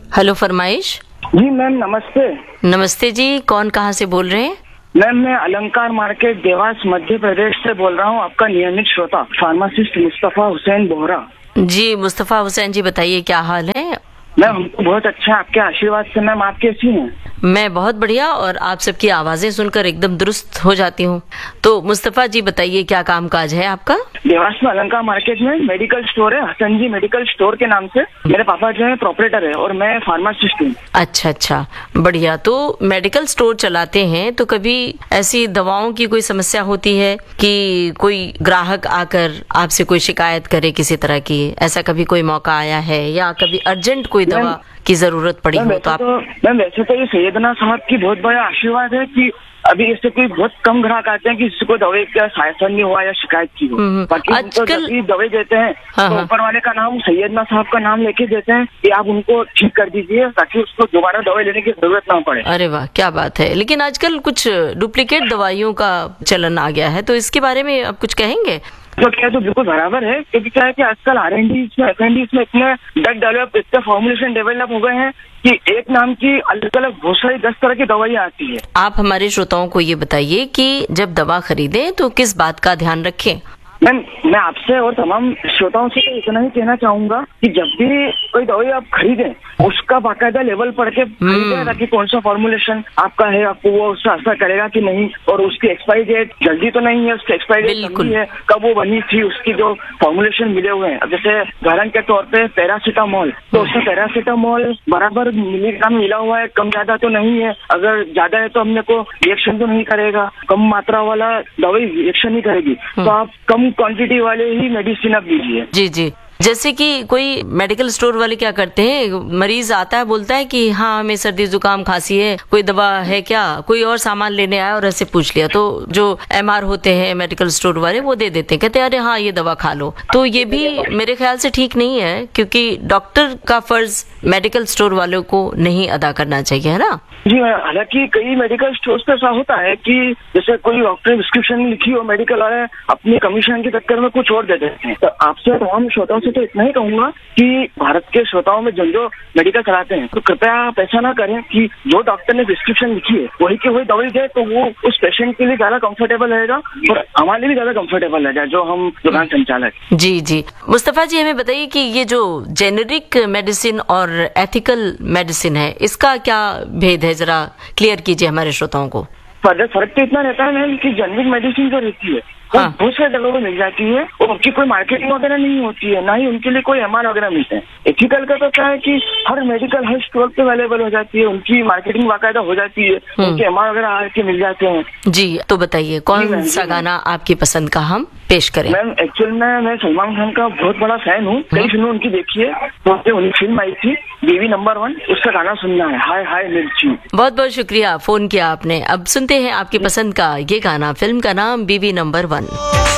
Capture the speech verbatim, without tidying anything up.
Hello फरमाइश। जी ma'am नमस्ते। नमस्ते जी, कौन कहाँ से बोल रहे हैं? मैम मैं अलंकार मार्केट देवास मध्य प्रदेश से बोल रहा हूँ, आपका नियमित श्रोता फार्मासिस्ट मुस्तफा हुसैन बोहरा। जी मुस्तफा हुसैन जी, बताइए क्या हाल है? मैम हमको बहुत अच्छा, आपके आशीर्वाद से। मैम आप कैसी हैं? मैं बहुत बढ़िया, और आप सबकी आवाजें सुनकर एकदम दुरुस्त हो जाती हूँ। तो मुस्तफा जी बताइए, क्या काम काज है आपका? देवास में अलंकार मार्केट में मेडिकल स्टोर है, हसन जी मेडिकल स्टोर के नाम से। मेरे पापा जो है प्रोपरेटर है और मैं फार्मासिस्ट हूँ। अच्छा अच्छा, बढ़िया। तो मेडिकल स्टोर चलाते हैं तो कभी ऐसी दवाओं की कोई समस्या होती है कि कोई ग्राहक आकर आपसे कोई शिकायत करे किसी तरह की? ऐसा कभी कोई मौका आया है, या कभी अर्जेंट कोई दवा की जरूरत पड़ी हो तो आप? मैम वैसे तो ये सैयदना साहब की बहुत बड़ा आशीर्वाद है कि अभी इससे कोई बहुत कम ग्राहक आते हैं कि किसी को दवाई का सायसन नहीं हुआ या शिकायत की हो। बाकी आजकल तो दवाई देते हैं हाँ, तो ऊपर वाले का नाम, सैयदना साहब का नाम लेके देते हैं कि आप उनको ठीक कर दीजिए ताकि उसको दोबारा दवाई लेने की जरूरत ना पड़े। अरे वाह, क्या बात है। लेकिन आजकल कुछ डुप्लीकेट दवाइयों का चलन आ गया है, तो इसके बारे में आप कुछ कहेंगे? तो क्या तो बिल्कुल बराबर है, क्योंकि क्या है कि आजकल आर एन डी में एफ एन डी में इतने ड्रग डेवलप, इतने फॉर्मुलेशन डेवलप हो गए हैं कि एक नाम की अलग अलग बहुत सारी दस तरह की दवाइयाँ आती है। आप हमारे श्रोताओं को ये बताइए कि जब दवा खरीदें तो किस बात का ध्यान रखें? मैम मैं आपसे और तमाम श्रोताओं से इतना ही कहना चाहूंगा कि जब भी कोई दवाई आप खरीदें उसका बाकायदा लेवल पढ़ के खरीदें, ताकि कौन सा फॉर्मुलेशन आपका है, आपको वो उससे असर करेगा कि नहीं, और उसकी एक्सपायरी डेट जल्दी तो नहीं है, उसकी एक्सपायरी डेट कमी है, कब वो बनी थी, उसकी जो फॉर्मुलेशन मिले हुए हैं। जैसे उदाहरण के तौर पे पैरासीटामोल, तो उसमें पैरासीटामोल बराबर मिलीग्राम मिला हुआ है, कम ज्यादा तो नहीं है। अगर ज्यादा है तो हमने को रिएक्शन तो नहीं करेगा, कम मात्रा वाला दवाई रिएक्शन नहीं करेगी, तो आप कम क्वांटिटी वाले ही मेडिसिन आप लीजिए। जी जी। जैसे कि कोई मेडिकल स्टोर वाले क्या करते हैं, मरीज आता है बोलता है कि हाँ हमें सर्दी जुकाम खांसी है, कोई दवा है क्या? कोई और सामान लेने आया और ऐसे पूछ लिया, तो जो एम आर होते हैं मेडिकल स्टोर वाले वो दे देते हैं, कहते हैं अरे हाँ ये दवा खा लो। तो ये भी मेरे ख्याल से ठीक नहीं है, क्योंकि डॉक्टर का फर्ज मेडिकल स्टोर वालों को नहीं अदा करना चाहिए, है ना? जी हालांकि कई मेडिकल स्टोर्स पे ऐसा होता है कि जैसे कोई डॉक्टर ने प्रिस्क्रिप्शन लिखी हो, मेडिकल वाले अपनी कमीशन के चक्कर में कुछ और दे देते हैं। तो आपसे तमाम श्रोताओं से तो इतना ही कहूंगा कि भारत के श्रोताओं में जिन जो मेडिकल चलाते हैं तो कृपया आप ऐसा ना करें कि जो डॉक्टर ने प्रिस्क्रिप्शन लिखी है वही की वही दवाई दे, तो वो उस पेशेंट के लिए ज्यादा कंफर्टेबल रहेगा और हमारे लिए भी ज्यादा कंफर्टेबल रहेगा जो हम दुकान संचालक। जी जी। मुस्तफा जी हमें बताइए कि ये जो जेनेरिक मेडिसिन और एथिकल मेडिसिन है, इसका क्या भेद है? जरा क्लियर कीजिए हमारे श्रोताओं को। फर्क तो इतना रहता है मैम कि जेनेरिक मेडिसिन जो रहती है हाँ। बहुत सारे जगहों में मिल जाती है और उनकी कोई मार्केटिंग वगैरह नहीं होती है, ना ही उनके लिए कोई एम आर वगैरह मिलते हैं। एथिकल का तो क्या है कि हर मेडिकल हर स्टोर पे अवेलेबल हो जाती है, उनकी मार्केटिंग बाकायदा हो जाती है, उनके एम आर वगैरह आके मिल जाते हैं। जी तो बताइए कौन सा गाना आपकी पसंद का हम पेश करें? मैम एक्चुअल में मैं सलमान खान का बहुत बड़ा फैन हूँ, कई फिल्में उनकी देखी है, तो उनकी फिल्म आई थी बीवी नंबर वन, उसका गाना सुनना है, हाय हाय मिर्ची। बहुत बहुत शुक्रिया, फोन किया आपने। अब सुनते हैं आपकी पसंद का ये गाना, फिल्म का नाम बीवी नंबर वन।